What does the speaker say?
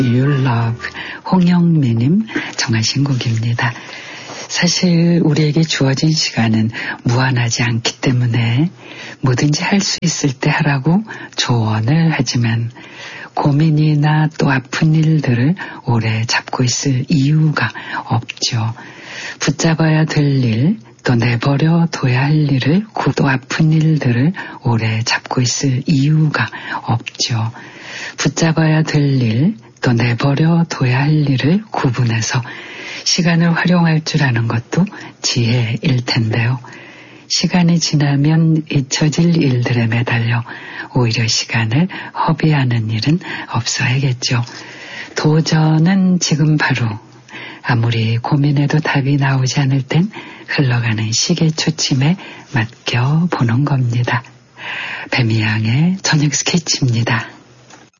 Your Love, 홍영미님 정하신 곡입니다. 사실 우리에게 주어진 시간은 무한하지 않기 때문에 뭐든지 할 수 있을 때 하라고 조언을 하지만 고민이나 또 아픈 일들을 오래 잡고 있을 이유가 없죠. 붙잡아야 될 일, 또 내버려 둬야 할 일을, 또 아픈 일들을 오래 잡고 있을 이유가 없죠. 붙잡아야 될 일, 또 내버려 둬야 할 일을 구분해서 시간을 활용할 줄 아는 것도 지혜일 텐데요. 시간이 지나면 잊혀질 일들에 매달려 오히려 시간을 허비하는 일은 없어야겠죠. 도전은 지금 바로 아무리 고민해도 답이 나오지 않을 땐 흘러가는 시계 초침에 맡겨보는 겁니다. 배미양의 저녁 스케치입니다.